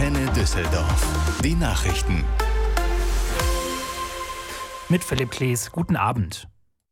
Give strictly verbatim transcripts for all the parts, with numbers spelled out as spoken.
Antenne Düsseldorf. Die Nachrichten. Mit Philipp Klees. Guten Abend.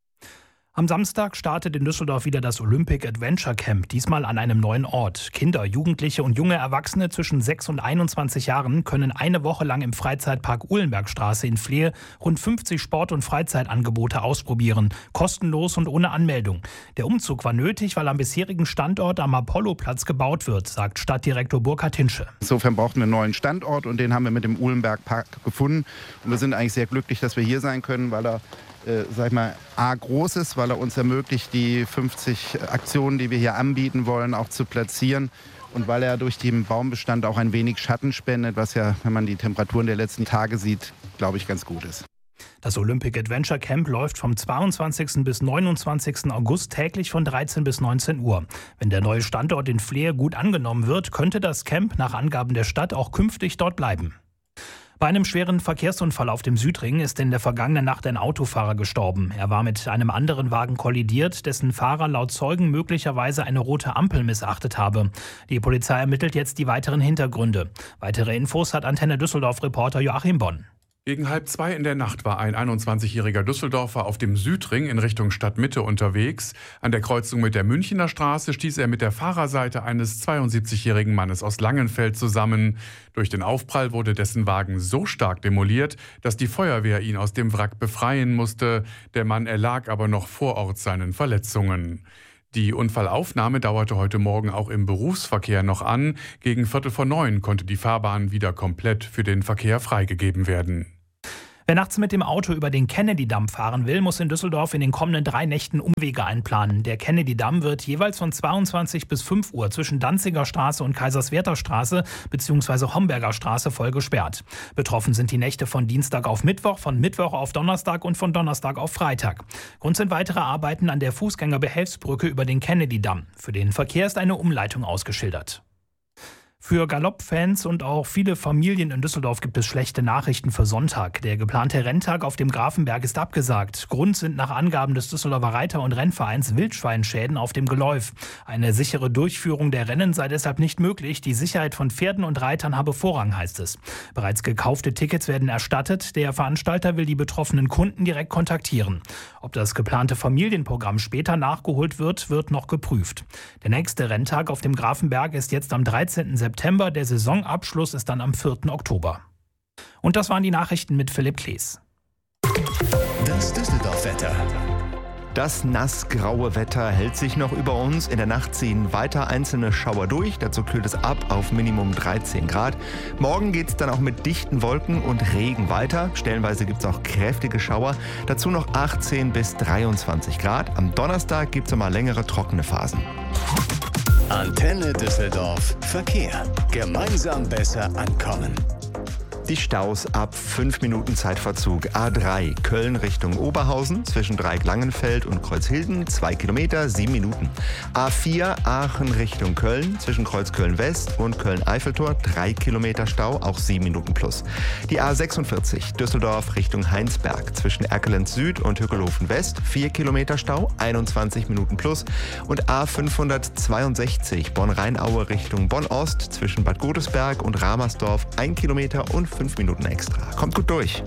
Am Samstag startet in Düsseldorf wieder das Olympic Adventure Camp, diesmal an einem neuen Ort. Kinder, Jugendliche und junge Erwachsene zwischen sechs und einundzwanzig Jahren können eine Woche lang im Freizeitpark Uhlenbergstraße in Flehe rund fünfzig Sport- und Freizeitangebote ausprobieren. Kostenlos und ohne Anmeldung. Der Umzug war nötig, weil am bisherigen Standort am Apolloplatz gebaut wird, sagt Stadtdirektor Burkhard Hinsche. Insofern brauchten wir einen neuen Standort und den haben wir mit dem Uhlenbergpark gefunden. Und wir sind eigentlich sehr glücklich, dass wir hier sein können, weil er Äh, sag ich mal, A, groß ist, weil er uns ermöglicht, die fünfzig Aktionen, die wir hier anbieten wollen, auch zu platzieren. Und weil er durch den Baumbestand auch ein wenig Schatten spendet, was ja, wenn man die Temperaturen der letzten Tage sieht, glaube ich, ganz gut ist. Das Olympic Adventure Camp läuft vom zweiundzwanzigsten bis neunundzwanzigsten August täglich von dreizehn bis neunzehn Uhr. Wenn der neue Standort in Flehe gut angenommen wird, könnte das Camp nach Angaben der Stadt auch künftig dort bleiben. Bei einem schweren Verkehrsunfall auf dem Südring ist in der vergangenen Nacht ein Autofahrer gestorben. Er war mit einem anderen Wagen kollidiert, dessen Fahrer laut Zeugen möglicherweise eine rote Ampel missachtet habe. Die Polizei ermittelt jetzt die weiteren Hintergründe. Weitere Infos hat Antenne Düsseldorf-Reporter Joachim Bonn. Gegen halb zwei in der Nacht war ein einundzwanzigjähriger Düsseldorfer auf dem Südring in Richtung Stadtmitte unterwegs. An der Kreuzung mit der Münchener Straße stieß er mit der Fahrerseite eines zweiundsiebzigjährigen Mannes aus Langenfeld zusammen. Durch den Aufprall wurde dessen Wagen so stark demoliert, dass die Feuerwehr ihn aus dem Wrack befreien musste. Der Mann erlag aber noch vor Ort seinen Verletzungen. Die Unfallaufnahme dauerte heute Morgen auch im Berufsverkehr noch an. Gegen Viertel vor neun konnte die Fahrbahn wieder komplett für den Verkehr freigegeben werden. Wer nachts mit dem Auto über den Kennedy-Damm fahren will, muss in Düsseldorf in den kommenden drei Nächten Umwege einplanen. Der Kennedy-Damm wird jeweils von zweiundzwanzig bis fünf Uhr zwischen Danziger Straße und Kaiserswerther Straße bzw. Homberger Straße voll gesperrt. Betroffen sind die Nächte von Dienstag auf Mittwoch, von Mittwoch auf Donnerstag und von Donnerstag auf Freitag. Grund sind weitere Arbeiten an der Fußgängerbehelfsbrücke über den Kennedy-Damm. Für den Verkehr ist eine Umleitung ausgeschildert. Für Galoppfans und auch viele Familien in Düsseldorf gibt es schlechte Nachrichten für Sonntag. Der geplante Renntag auf dem Grafenberg ist abgesagt. Grund sind nach Angaben des Düsseldorfer Reiter- und Rennvereins Wildschweinschäden auf dem Geläuf. Eine sichere Durchführung der Rennen sei deshalb nicht möglich. Die Sicherheit von Pferden und Reitern habe Vorrang, heißt es. Bereits gekaufte Tickets werden erstattet. Der Veranstalter will die betroffenen Kunden direkt kontaktieren. Ob das geplante Familienprogramm später nachgeholt wird, wird noch geprüft. Der nächste Renntag auf dem Grafenberg ist jetzt am dreizehnten September. Der Saisonabschluss ist dann am vierten Oktober. Und das waren die Nachrichten mit Philipp Klees. Das Düsseldorf-Wetter. Das nassgraue Wetter hält sich noch über uns. In der Nacht ziehen weiter einzelne Schauer durch. Dazu kühlt es ab auf Minimum dreizehn Grad. Morgen geht es dann auch mit dichten Wolken und Regen weiter. Stellenweise gibt es auch kräftige Schauer. Dazu noch achtzehn bis dreiundzwanzig Grad. Am Donnerstag gibt es mal längere trockene Phasen. Antenne Düsseldorf. Verkehr. Gemeinsam besser ankommen. Die Staus ab fünf Minuten Zeitverzug. A drei Köln Richtung Oberhausen zwischen Dreieck-Langenfeld und Kreuzhilden zwei Kilometer, sieben Minuten. A vier Aachen Richtung Köln zwischen Kreuz Köln-West und Köln-Eiffeltor drei Kilometer Stau, auch sieben Minuten plus. Die A sechsundvierzig Düsseldorf Richtung Heinsberg zwischen Erkelenz Süd und Hückelhofen West vier Kilometer Stau, einundzwanzig Minuten plus. Und A fünfhundertzweiundsechzig Bonn-Rheinaue Richtung Bonn-Ost zwischen Bad Godesberg und Ramersdorf ein Kilometer und fünf Minuten extra. Kommt gut durch.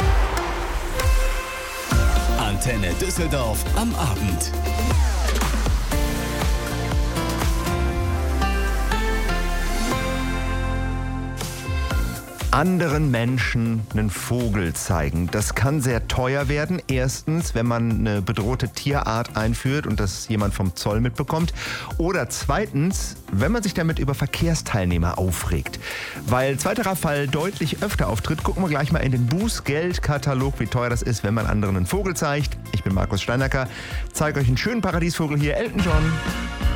Antenne Düsseldorf am Abend. Anderen Menschen einen Vogel zeigen. Das kann sehr teuer werden. Erstens, wenn man eine bedrohte Tierart einführt und das jemand vom Zoll mitbekommt. Oder zweitens, wenn man sich damit über Verkehrsteilnehmer aufregt. Weil zweiterer Fall deutlich öfter auftritt, gucken wir gleich mal in den Bußgeldkatalog, wie teuer das ist, wenn man anderen einen Vogel zeigt. Ich bin Markus Steinacker, zeige euch einen schönen Paradiesvogel hier, Elton John.